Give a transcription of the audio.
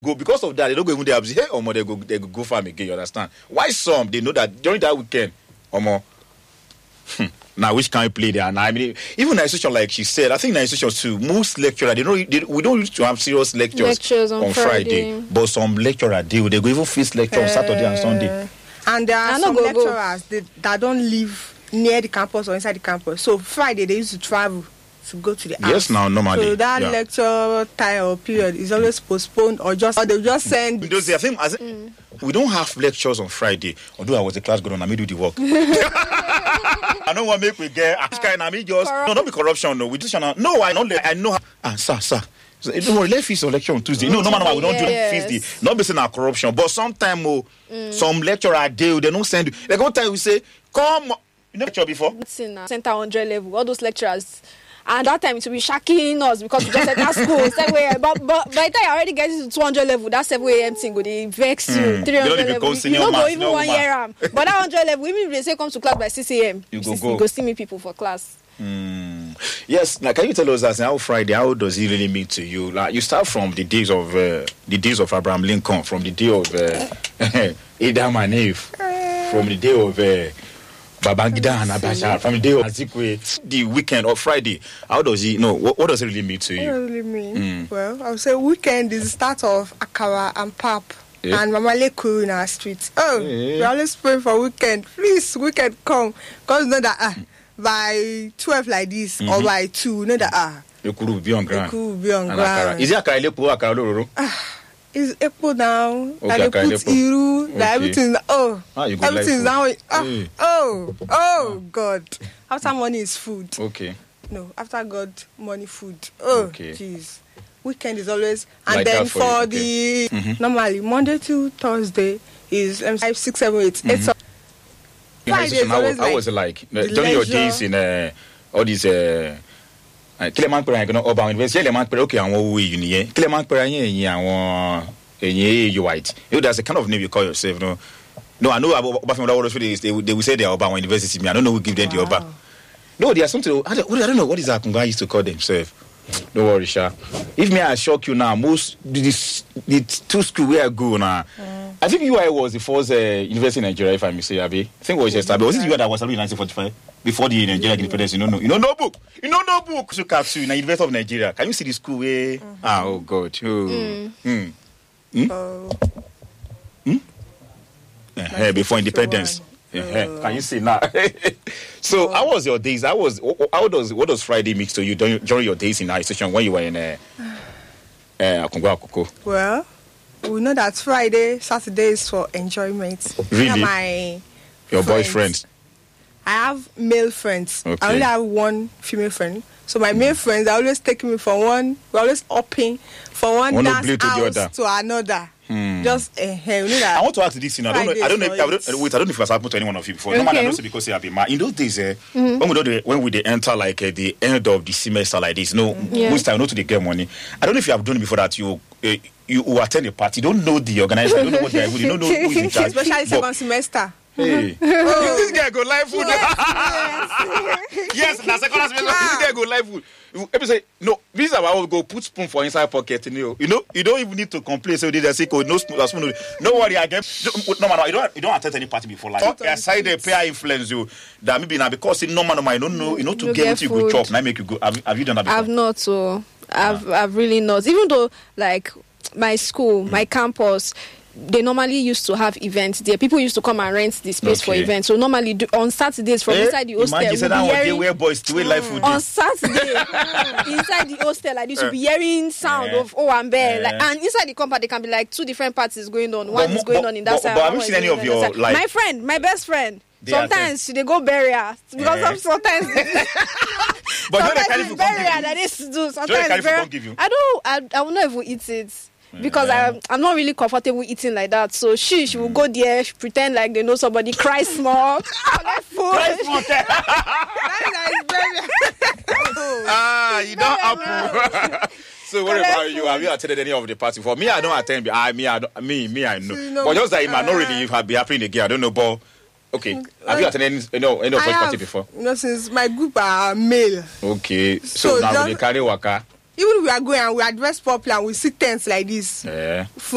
go because of that. They don't go even there. Hey, they go farm again. You understand? Why some they know that during that weekend, now which can you play there? And I mean, even in institution, like she said, I think in institution too, most lecturers we don't used to have serious lectures on Friday, but some lecturers they go even feast lecture on Saturday and Sunday. And there are some lecturers that don't live near the campus or inside the campus. So Friday they used to travel to go to the house. Yes, now normally. So that lecture time or period is always postponed or they'll just send. Those I think we don't have lectures on Friday. Although I was a class going on, I may do the work. I don't want to make we get not be corruption. No, we just no. I know. Sir. So, don't worry, let's feast on lecture on Tuesday. No, we don't do feast. Not based on corruption, but sometimes some lecturer they don't send you. Like one time we say, come. You never lecture before? It's in Center 100 level. All those lecturers. And that time it will be shocking us because we just enter school 7 a.m. But by the time you already get to 200 level, that 7 a.m. thing go they vex you. 300 level, you don't go even 1 year. But that 100 level, even if they say come to class by 6 a.m., you go see me people for class. Yes. Now, can you tell us that how Friday? How does it really mean to you? Like you start from the days of Abraham Lincoln, from the day of Adam and Eve, from the day of. Babangida and Abacha from the day of Azikwe, the weekend or Friday. How does he know? What does it really mean to you? What does it really mean? Well, I would say weekend is the start of Akara and Pap and Mama Leku in our streets. We always pray for weekend. Please, weekend come. Because you know that by 12 like this or by 2, you know that you could be on ground. Is it Akara Leku or Akara Loro? It's April now. Okay, like they put Iru, like everything. Everything's now. God. After money is food. Okay. No, after God, money, food. Jeez. Weekend is always, and like then for the normally Monday to Thursday is 5, 6, 7, 8. Friday is always how was it like during your days in all these? Clement Perrin gonna oba university Clement Perrin okay awon we uni Clement Perrin yin awon you white that's the kind of name you call yourself no I know about from they will say they are oba university me I don't know who give them the oba no there are something I don't know what is that Kunga used to call themselves. Don't worry, Sha. If me I shock you now, most the two school where I go now. I think UI was the first university in Nigeria, if I may say, Abi. I think it was just was it UI that was in 1945 before the Nigerian independence? You know no book. So capsule in the University of Nigeria. Can you see the school where? Oh God. Before independence. Can you see now? So, how was your days? What does Friday mix to you during your days in our station when you were in Akungwa Akoko? Well, we know that Friday, Saturday is for enjoyment. Really? Your boyfriends? I have male friends. Okay. I only have one female friend. So my male friends are always taking me from one. We're always upping from one dance house to another. Just you know that. I want to ask this thing. I don't know if it has happened to any one of you before. Normally, I don't say because you have been mad. In those days, when we enter like the end of the semester like this, most time to get money. I don't know if you have done it before that you attend a party. You don't know the organizer. You don't know what they are. You don't know who is in charge. Especially second semester. Hey. This guy go live food. Yes, that's second semester. This guy go live food. People say no. This is about go put spoon for inside pocket. You know, you don't even need to complain. So they say, "Oh, no spoon." No worry, I get. No matter you don't attend any party before. Like aside the peer influence you that maybe now because no man you don't know. You know to get what you go chop. Now make you go. Have you done that before? I've not. So I've really not. Even though like my school, my campus. They normally used to have events there. People used to come and rent the space for events. So normally on Saturdays from inside the hostel, we'll be hearing where boys to life food on Saturday inside the hostel like this, will be hearing sound of Owambe. Like, and inside the compound, there can be like 2 different parties going on. One is going on in that side. But have you seen any of your like my best friend? Sometimes they go bury her because sometimes. But sometimes it's bury that is to do. Sometimes I will not even eat it. Because I'm not really comfortable eating like that. So she will go there, pretend like they know somebody, cry small, collect food. Cry small. You don't approve. So what about you? Have you attended any of the party? For me, I don't attend. I know. But just that it might not really be happening again. I don't know, but okay. Have you attended any of such party before? No, since my group are male. Okay. So now they carry waka. Even we are going and we are dressed properly and we sit tents like this. Yeah.